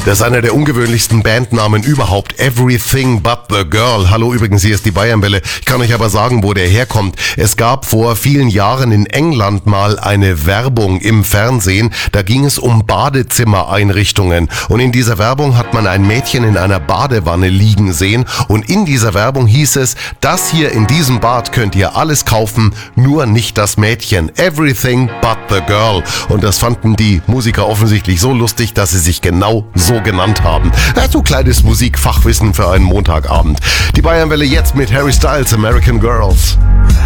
Das ist einer der ungewöhnlichsten Bandnamen überhaupt. Everything but the Girl. Hallo, übrigens, hier ist die Bayernwelle. Ich kann euch aber sagen, wo der herkommt. Es gab vor vielen Jahren in England mal eine Werbung im Fernsehen. Da ging es um Badezimmereinrichtungen. Und in dieser Werbung hat man ein Mädchen in einer Badewanne liegen sehen. Und in dieser Werbung hieß es, das hier in diesem Bad könnt ihr alles kaufen, nur nicht das Mädchen. Everything but the Girl. Und das fanden die Musiker offensichtlich so lustig, dass sie sich genau so genannt haben. So kleines Musikfachwissen für einen Montagabend. Die Bayernwelle jetzt mit Harry Styles, American Girls.